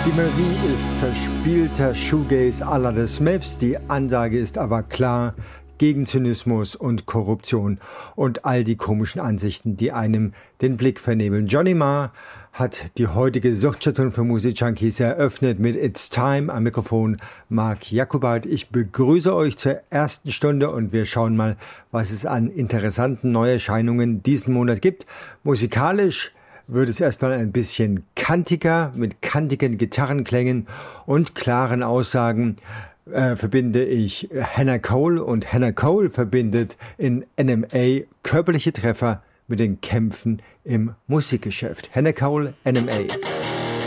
Die Melodie ist verspielter Shoegaze à la The Smiths, die Ansage ist aber klar: gegen Zynismus und Korruption und all die komischen Ansichten, die einem den Blick vernebeln. Johnny Marr hat die heutige Suchtstation für Musikjunkies eröffnet mit It's Time. Am Mikrofon Marc Jakobait. Ich begrüße euch zur ersten Stunde und wir schauen mal, was es an interessanten Neuerscheinungen diesen Monat gibt. Musikalisch wird es erstmal ein bisschen kantiger, mit kantigen Gitarrenklängen und klaren Aussagen. Verbinde ich Hannah Cole, und Hannah Cole verbindet in NMA körperliche Treffer mit den Kämpfen im Musikgeschäft. Hannah Cole, NMA.